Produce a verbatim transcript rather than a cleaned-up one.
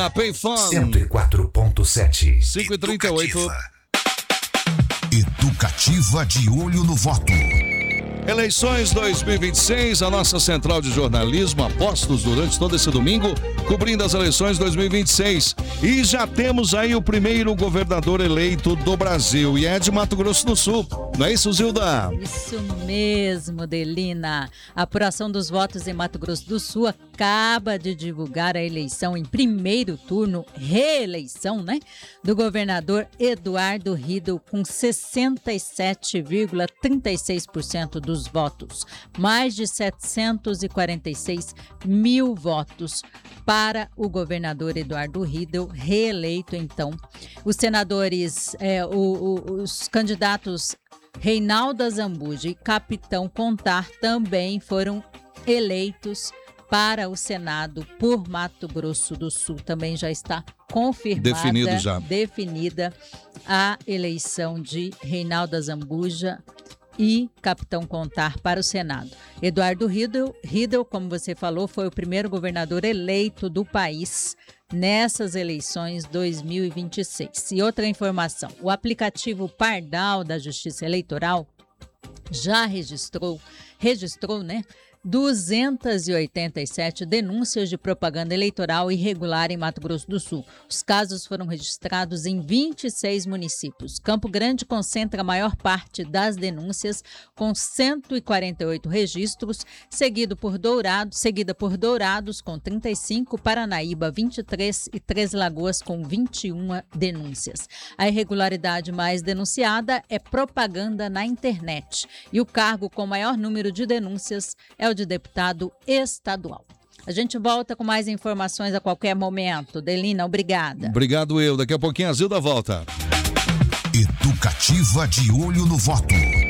A Payphone cento e quatro ponto sete. cinco e trinta e oito. Educativa de Olho no Voto. Eleições dois mil e vinte e seis, a nossa central de jornalismo apostos durante todo esse domingo, cobrindo as eleições dois mil e vinte e seis. E já temos aí o primeiro governador eleito do Brasil, e é de Mato Grosso do Sul. Não é isso, Zilda? Isso mesmo, Delina. A apuração dos votos em Mato Grosso do Sul acaba de divulgar a eleição em primeiro turno, reeleição, né? Do governador Eduardo Riedel com sessenta e sete vírgula trinta e seis por cento dos votos. Mais de setecentos e quarenta e seis mil votos para o governador Eduardo Riedel, reeleito então. Os senadores, é, o, o, os candidatos Reinaldo Azambuja e Capitão Contar também foram eleitos para o Senado por Mato Grosso do Sul. Também já está confirmada, Definido já. definida a eleição de Reinaldo Azambuja e Capitão Contar para o Senado. Eduardo Riedel, Riedel, como você falou, foi o primeiro governador eleito do país nessas eleições dois mil e vinte e seis. E outra informação, o aplicativo Pardal da Justiça Eleitoral já registrou, registrou, né? duzentas e oitenta e sete denúncias de propaganda eleitoral irregular em Mato Grosso do Sul. Os casos foram registrados em vinte e seis municípios. Campo Grande concentra a maior parte das denúncias, com cento e quarenta e oito registros, seguido por Dourados, seguida por Dourados, com trinta e cinco, Paranaíba, vinte e três e Três Lagoas, com vinte e uma denúncias. A irregularidade mais denunciada é propaganda na internet. E o cargo com maior número de denúncias é o de deputado estadual. A gente volta com mais informações a qualquer momento. Delina, obrigada. Obrigado eu. Daqui a pouquinho a Zilda volta. Educativa de Olho no Voto.